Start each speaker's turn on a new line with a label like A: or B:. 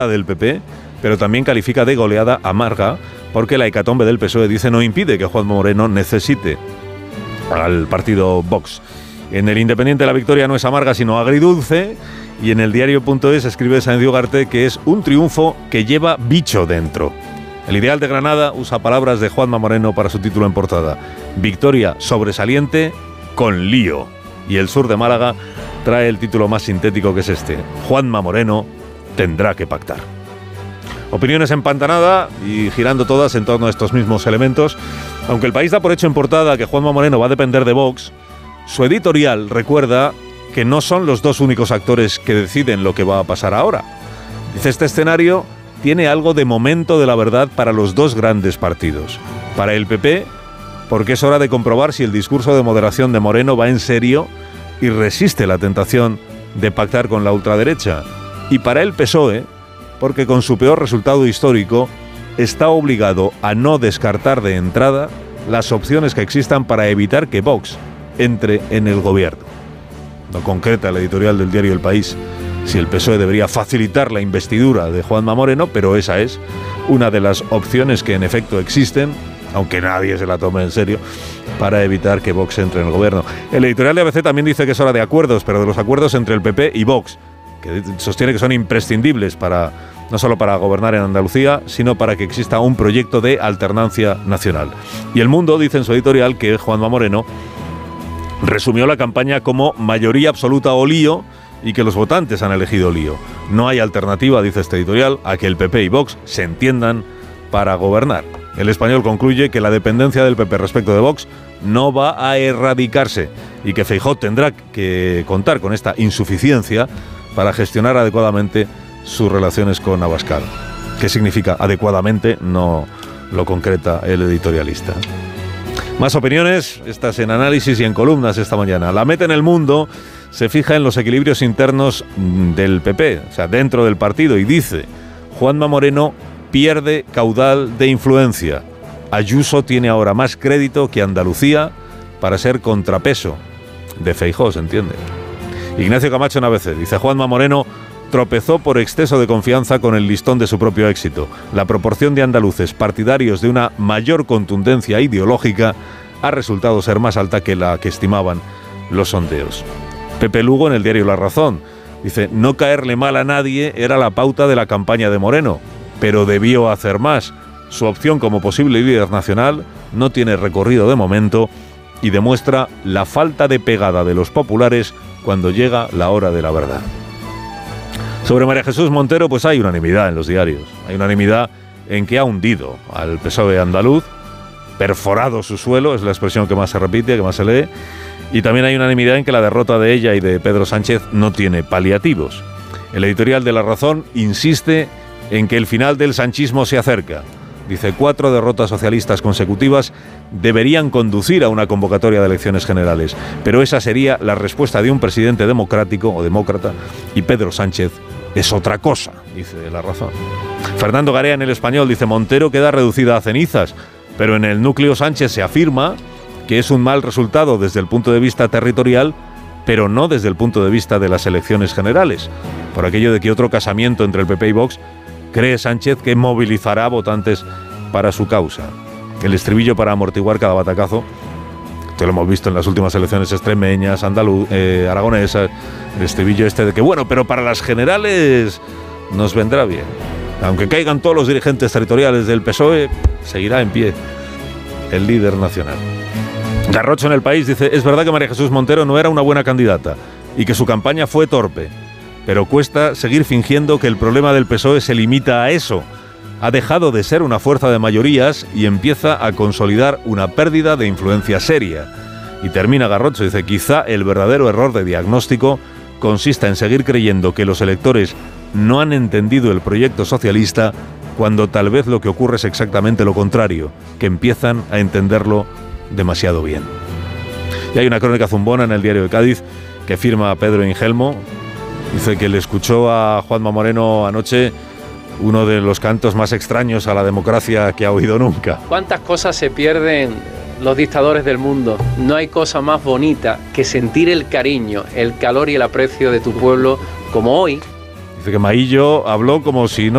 A: del PP, pero también califica de goleada amarga porque la hecatombe del PSOE, dice, no impide que Juanma Moreno necesite al partido Vox. En el Independiente la victoria no es amarga sino agridulce, y en el diario.es escribe Sáenz de Ugarte que es un triunfo que lleva bicho dentro. El Ideal de Granada usa palabras de Juanma Moreno para su título en portada: victoria sobresaliente con lío. Y el Sur de Málaga trae el título más sintético, que es este: Juanma Moreno tendrá que pactar. Opiniones en pantanada y girando todas en torno a estos mismos elementos. Aunque El País da por hecho en portada que Juanma Moreno va a depender de Vox, su editorial recuerda que no son los dos únicos actores que deciden lo que va a pasar ahora. Dice: este escenario tiene algo de momento de la verdad para los dos grandes partidos. Para el PP, porque es hora de comprobar si el discurso de moderación de Moreno va en serio y resiste la tentación de pactar con la ultraderecha. Y para el PSOE, porque con su peor resultado histórico está obligado a no descartar de entrada las opciones que existan para evitar que Vox entre en el gobierno. No concreta el editorial del diario El País si el PSOE debería facilitar la investidura de Juanma Moreno, pero esa es una de las opciones que en efecto existen, aunque nadie se la tome en serio, para evitar que Vox entre en el gobierno. El editorial de ABC también dice que es hora de acuerdos, pero de los acuerdos entre el PP y Vox, que sostiene que son imprescindibles para no solo para gobernar en Andalucía, sino para que exista un proyecto de alternancia nacional. Y El Mundo dice en su editorial que Juanma Moreno resumió la campaña como mayoría absoluta o lío, y que los votantes han elegido lío. No hay alternativa, dice este editorial, a que el PP y Vox se entiendan para gobernar. El Español concluye que la dependencia del PP respecto de Vox no va a erradicarse y que Feijóo tendrá que contar con esta insuficiencia para gestionar adecuadamente sus relaciones con Abascal. ¿Qué significa adecuadamente? No lo concreta el editorialista. Más opiniones, estas en análisis y en columnas esta mañana. La Meta en El Mundo se fija en los equilibrios internos del PP, o sea, dentro del partido, y dice: Juanma Moreno pierde caudal de influencia. Ayuso tiene ahora más crédito que Andalucía para ser contrapeso de Feijóo, ¿se entiende? Ignacio Camacho en ABC dice: Juanma Moreno tropezó por exceso de confianza con el listón de su propio éxito. La proporción de andaluces partidarios de una mayor contundencia ideológica ha resultado ser más alta que la que estimaban los sondeos. Pepe Lugo en el diario La Razón dice: no caerle mal a nadie era la pauta de la campaña de Moreno, pero debió hacer más. Su opción como posible líder nacional no tiene recorrido de momento y demuestra la falta de pegada de los populares cuando llega la hora de la verdad. Sobre María Jesús Montero, pues hay unanimidad en los diarios. Hay unanimidad en que ha hundido al PSOE andaluz, perforado su suelo, es la expresión que más se repite, que más se lee, y también hay unanimidad en que la derrota de ella y de Pedro Sánchez no tiene paliativos. El editorial de La Razón insiste en que el final del sanchismo se acerca. Dice: 4 derrotas socialistas consecutivas deberían conducir a una convocatoria de elecciones generales, pero esa sería la respuesta de un presidente democrático o demócrata, y Pedro Sánchez es otra cosa, dice La Razón. Fernando Garea en El Español dice: Montero queda reducida a cenizas, pero en el núcleo Sánchez se afirma que es un mal resultado desde el punto de vista territorial, pero no desde el punto de vista de las elecciones generales, por aquello de que otro casamiento entre el PP y Vox cree Sánchez que movilizará votantes para su causa. El estribillo para amortiguar cada batacazo, que lo hemos visto en las últimas elecciones extremeñas, aragonesas, el estribillo este de que, bueno, pero para las generales nos vendrá bien. Aunque caigan todos los dirigentes territoriales del PSOE, seguirá en pie el líder nacional. Garrocho en El País dice: es verdad que María Jesús Montero no era una buena candidata y que su campaña fue torpe, pero cuesta seguir fingiendo que el problema del PSOE se limita a eso. Ha dejado de ser una fuerza de mayorías y empieza a consolidar una pérdida de influencia seria. Y termina Garrocho, dice: quizá el verdadero error de diagnóstico consista en seguir creyendo que los electores no han entendido el proyecto socialista, cuando tal vez lo que ocurre es exactamente lo contrario, que empiezan a entenderlo demasiado bien. Y hay una crónica zumbona en el diario de Cádiz que firma Pedro Ingelmo. Dice que le escuchó a Juanma Moreno anoche uno de los cantos más extraños a la democracia que ha oído nunca.
B: ¿Cuántas cosas se pierden los dictadores del mundo? No hay cosa más bonita que sentir el cariño, el calor y el aprecio de tu pueblo como hoy.
A: Dice que Maillo habló como si no